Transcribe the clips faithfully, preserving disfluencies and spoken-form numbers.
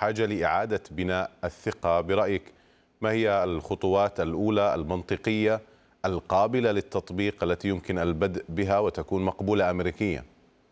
بحاجة لإعادة بناء الثقة. برأيك ما هي الخطوات الأولى المنطقية القابلة للتطبيق التي يمكن البدء بها وتكون مقبولة أمريكيا؟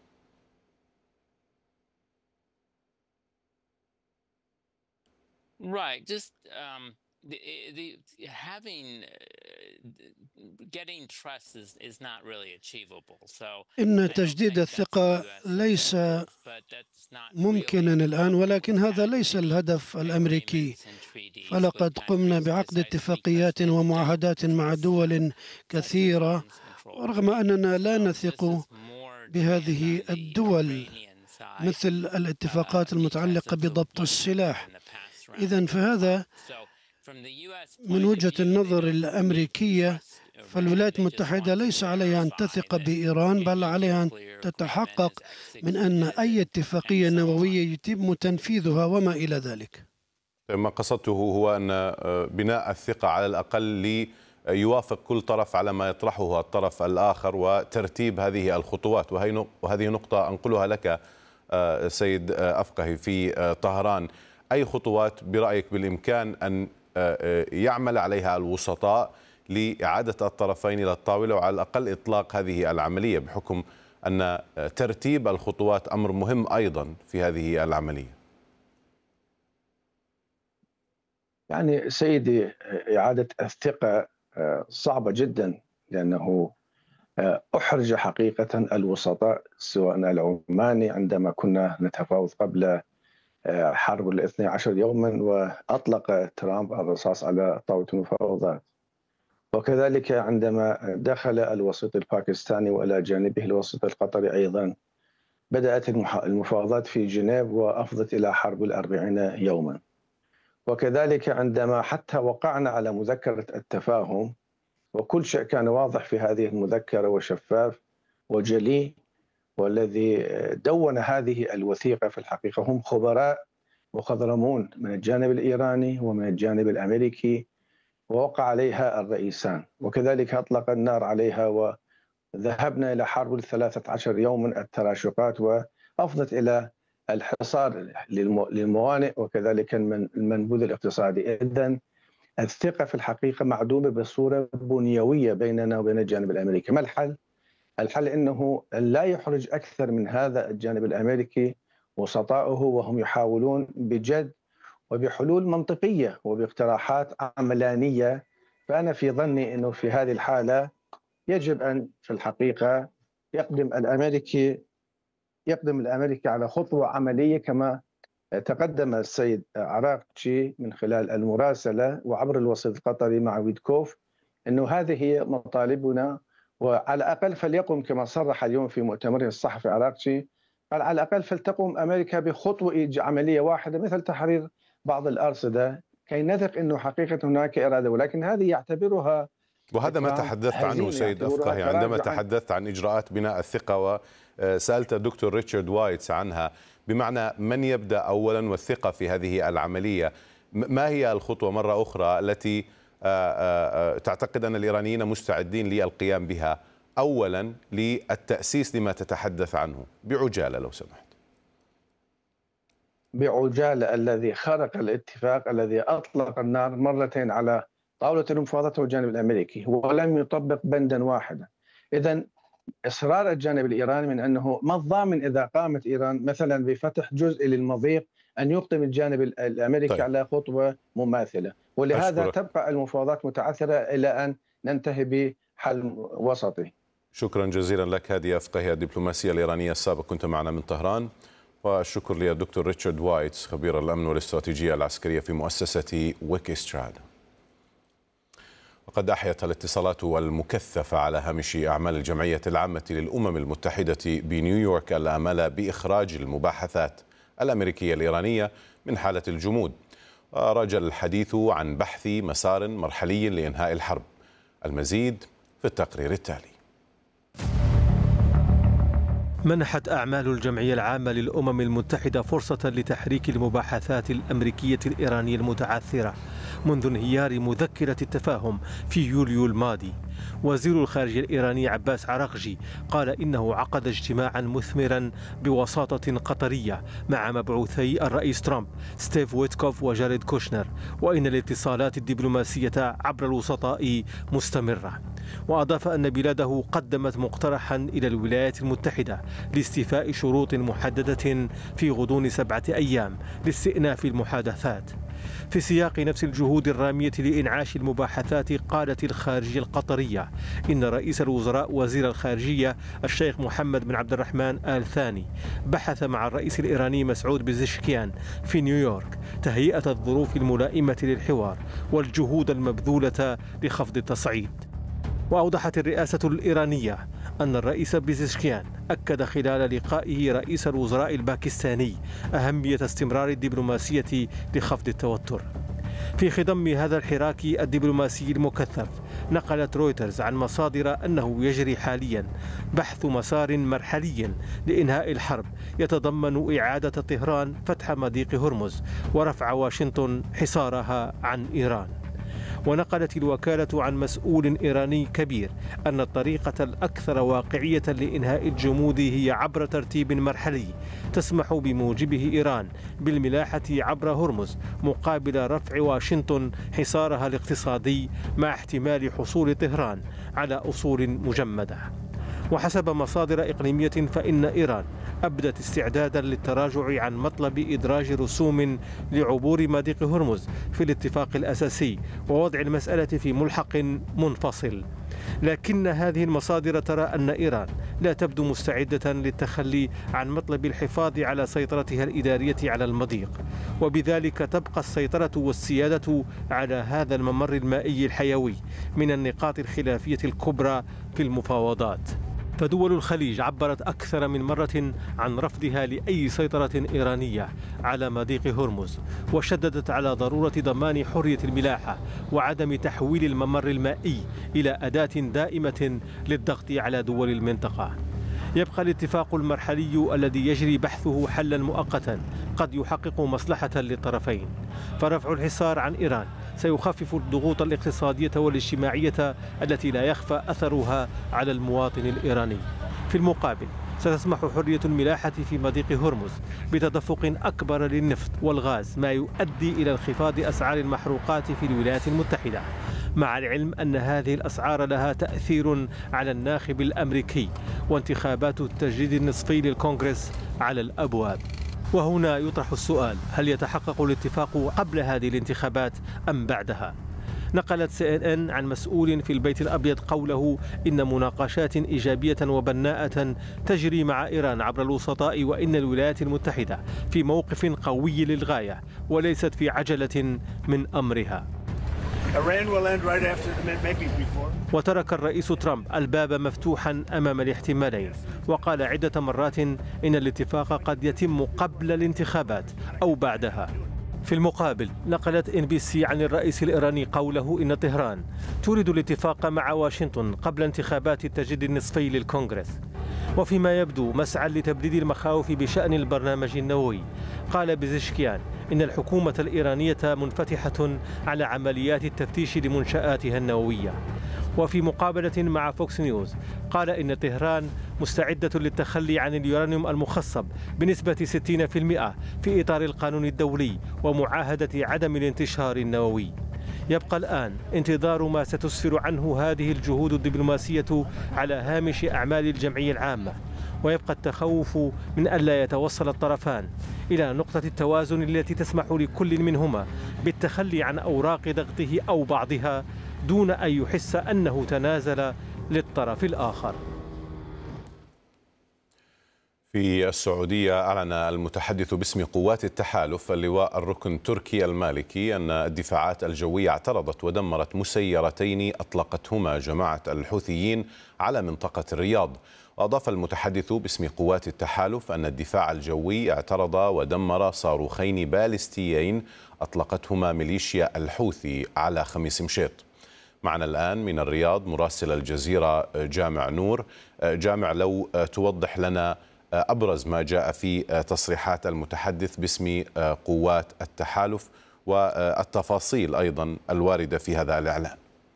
Right. Just um, the, the having uh, getting trust is is not really achievable. So إن I don't تجديد think that's a الثقة U S ليس objective, but that's not ممكنا really a الآن، problem. ولكن We've هذا had ليس many الهدف الأمريكي، agreements and treaties with فلقد قمنا countries بعقد precisely because اتفاقيات they don't ومعاهدات مع trust دول them. كثيرة، Self-defense control ورغم أننا treaties. لا Um, this نثق is more demand بهذه on the الدول Iranian side. مثل Uh, الاتفاقات because المتعلقة it's a بضبط one and done السلاح. in the past round إذن of فهذا talks. So from the U S من point of وجهة view, they النظر don't need to الأمريكية، trust Iran. فالولايات They just المتحدة want to ليس عليها أن verify تثق that بإيران، بل any عليها أن nuclear agreement تتحقق is من أن executed أي and, اتفاقية and so on. نووية يتم تنفيذها وما إلى ذلك. ما قصدته هو أن بناء الثقة على الأقل ليوافق كل طرف على ما يطرحه الطرف الآخر وترتيب هذه الخطوات. وهذه نقطة أنقلها لك سيد أفقهي. في طهران أي خطوات برأيك بالإمكان أن يعمل عليها الوسطاء لإعادة الطرفين إلى الطاولة وعلى الأقل إطلاق هذه العملية، بحكم أن ترتيب الخطوات أمر مهم أيضا في هذه العملية؟ يعني سيدي، إعادة الثقة صعبة جدا، لأنه أحرج حقيقة الوسطاء سواء العماني عندما كنا نتفاوض قبل حرب الاثني عشر يوما وأطلق ترامب الرصاص على طاولة المفاوضات، وكذلك عندما دخل الوسيط الباكستاني وإلى جانبه الوسيط القطري أيضا بدأت المفاوضات في جنيف وأفضت إلى حرب الأربعين يوما. وكذلك عندما حتى وقعنا على مذكرة التفاهم وكل شيء كان واضح في هذه المذكرة وشفاف وجلي، والذي دون هذه الوثيقة في الحقيقة هم خبراء مخضرمون من الجانب الإيراني ومن الجانب الأمريكي، ووقع عليها الرئيسان، وكذلك أطلق النار عليها، وذهبنا إلى حرب الثلاثة عشر يوما التراشقات وأفضت إلى الحصار للموانئ وكذلك المنبوذ الاقتصادي. إذن الثقة في الحقيقة معدومة بصورة بنيوية بيننا وبين الجانب الأمريكي. ما الحل؟ الحل أنه لا يحرج أكثر من هذا الجانب الأمريكي وسطاؤه، وهم يحاولون بجد وبحلول منطقية وباقتراحات عملانية. فأنا في ظني أنه في هذه الحالة يجب أن في الحقيقة يقدم الأمريكي يقدم الأمريكي على خطوة عملية كما تقدم السيد عراقتشي من خلال المراسلة وعبر الوسيط القطري مع ويدكوف، أنه هذه هي مطالبنا، وعلى الأقل فليقم كما صرح اليوم في مؤتمره الصحفي عراقتشي، قال على الأقل فلتقم أمريكا بخطوة عملية واحدة مثل تحرير بعض الأرصدة كي نثق أنه حقيقة هناك إرادة. ولكن هذه يعتبرها، وهذا ما تحدثت عنه سيد أفقهي عندما تحدثت عن إجراءات بناء الثقة، وسألت الدكتور ريتشارد وايتس عنها، بمعنى من يبدأ أولا والثقة في هذه العملية. ما هي الخطوة مرة أخرى التي تعتقد أن الإيرانيين مستعدين للقيام بها أولا للتأسيس لما تتحدث عنه؟ بعجالة لو سمحت. بعجالة. الذي خرق الاتفاق، الذي أطلق النار مرتين على طاولة المفاوضات هو الجانب الأمريكي ولم يطبق بندا واحدا. إذن إصرار الجانب الإيراني من أنه ما الضامن إذا قامت إيران مثلا بفتح جزء للمضيق أن يقدم الجانب الأمريكي طيب. على خطوة مماثلة، ولهذا أشكرك. تبقى المفاوضات متعثرة إلى أن ننتهي بحل وسطي. شكرا جزيلا لك. هادي أفقهي الدبلوماسية الإيرانية السابق كنت معنا من طهران، والشكر للدكتور ريتشارد وايتس خبير الأمن والاستراتيجية العسكرية في مؤسسة ويكستراد. وقد أحيت الاتصالات المكثفة على هامش أعمال الجمعية العامة للأمم المتحدة بنيويورك الآمال بإخراج المباحثات الأمريكية الإيرانية من حالة الجمود، ورجل الحديث عن بحث مسار مرحلي لإنهاء الحرب. المزيد في التقرير التالي. منحت أعمال الجمعية العامة للأمم المتحدة فرصة لتحريك المباحثات الأمريكية الإيرانية المتعثرة منذ انهيار مذكرة التفاهم في يوليو الماضي. وزير الخارجية الإيراني عباس عراقجي قال إنه عقد اجتماعا مثمرا بوساطة قطرية مع مبعوثي الرئيس ترامب ستيف ويتكوف وجاريد كوشنر، وإن الاتصالات الدبلوماسية عبر الوسطاء مستمرة. وأضاف أن بلاده قدمت مقترحا إلى الولايات المتحدة لاستيفاء شروط محددة في غضون سبعة أيام لاستئناف المحادثات. في سياق نفس الجهود الرامية لإنعاش المباحثات، قالت الخارجية القطرية إن رئيس الوزراء وزير الخارجية الشيخ محمد بن عبد الرحمن آل ثاني بحث مع الرئيس الإيراني مسعود بزشكيان في نيويورك تهيئة الظروف الملائمة للحوار والجهود المبذولة لخفض التصعيد. وأوضحت الرئاسة الإيرانية أن الرئيس بزشكيان أكد خلال لقائه رئيس الوزراء الباكستاني أهمية استمرار الدبلوماسية لخفض التوتر. في خضم هذا الحراك الدبلوماسي المكثف، نقلت رويترز عن مصادر أنه يجري حاليا بحث مسار مرحلي لإنهاء الحرب يتضمن إعادة طهران فتح مضيق هرمز ورفع واشنطن حصارها عن إيران. ونقلت الوكالة عن مسؤول إيراني كبير أن الطريقة الأكثر واقعية لإنهاء الجمود هي عبر ترتيب مرحلي تسمح بموجبه إيران بالملاحة عبر هرمز مقابل رفع واشنطن حصارها الاقتصادي مع احتمال حصول طهران على أصول مجمدة. وحسب مصادر إقليمية فإن إيران أبدت استعدادا للتراجع عن مطلب إدراج رسوم لعبور مضيق هرمز في الاتفاق الأساسي ووضع المسألة في ملحق منفصل. لكن هذه المصادر ترى أن إيران لا تبدو مستعدة للتخلي عن مطلب الحفاظ على سيطرتها الإدارية على المضيق، وبذلك تبقى السيطرة والسيادة على هذا الممر المائي الحيوي من النقاط الخلافية الكبرى في المفاوضات. فدول الخليج عبرت أكثر من مرة عن رفضها لأي سيطرة إيرانية على مضيق هرمز، وشددت على ضرورة ضمان حرية الملاحة وعدم تحويل الممر المائي إلى أداة دائمة للضغط على دول المنطقة. يبقى الاتفاق المرحلي الذي يجري بحثه حلا مؤقتا قد يحقق مصلحة للطرفين، فرفع الحصار عن إيران سيخفف الضغوط الاقتصادية والاجتماعية التي لا يخفى أثرها على المواطن الإيراني. في المقابل ستسمح حرية الملاحة في مضيق هرمز بتدفق أكبر للنفط والغاز، ما يؤدي إلى انخفاض أسعار المحروقات في الولايات المتحدة، مع العلم أن هذه الأسعار لها تأثير على الناخب الأمريكي وانتخابات التجديد النصفي للكونغرس على الأبواب. وهنا يطرح السؤال: هل يتحقق الاتفاق قبل هذه الانتخابات أم بعدها؟ نقلت سي إن إن عن مسؤول في البيت الأبيض قوله إن مناقشات إيجابية وبناءة تجري مع إيران عبر الوسطاء، وإن الولايات المتحدة في موقف قوي للغاية وليست في عجلة من أمرها. وترك الرئيس ترامب الباب مفتوحا أمام الاحتمالين، وقال عدة مرات إن الاتفاق قد يتم قبل الانتخابات أو بعدها. في المقابل نقلت إن بي سي عن الرئيس الإيراني قوله إن طهران تريد الاتفاق مع واشنطن قبل انتخابات التجديد النصفي للكونغرس. وفيما يبدو مسعى لتبديد المخاوف بشأن البرنامج النووي، قال بزشكيان إن الحكومة الإيرانية منفتحة على عمليات التفتيش لمنشآتها النووية. وفي مقابلة مع فوكس نيوز قال إن طهران مستعدة للتخلي عن اليورانيوم المخصب بنسبة ستين بالمئة في إطار القانون الدولي ومعاهدة عدم الانتشار النووي. يبقى الآن انتظار ما ستسفر عنه هذه الجهود الدبلوماسية على هامش أعمال الجمعية العامة، ويبقى التخوف من ألا يتوصل الطرفان إلى نقطة التوازن التي تسمح لكل منهما بالتخلي عن أوراق ضغطه أو بعضها دون أن يحس أنه تنازل للطرف الآخر. في السعودية أعلن المتحدث باسم قوات التحالف اللواء الركن تركي المالكي أن الدفاعات الجوية اعترضت ودمرت مسيرتين أطلقتهما جماعة الحوثيين على منطقة الرياض. وأضاف المتحدث باسم قوات التحالف أن الدفاع الجوي اعترض ودمر صاروخين باليستيين أطلقتهما ميليشيا الحوثي على خميس مشيط. معنا الآن من الرياض مراسل الجزيرة جامع نور. جامع، لو توضح لنا أبرز ما جاء في تصريحات المتحدث باسم قوات التحالف والتفاصيل أيضا الواردة في هذا الإعلان.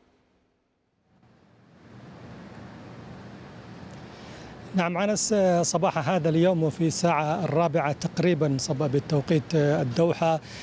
نعم، أنس، صباح هذا اليوم وفي الساعة الرابعة تقريبا بالتوقيت الدوحة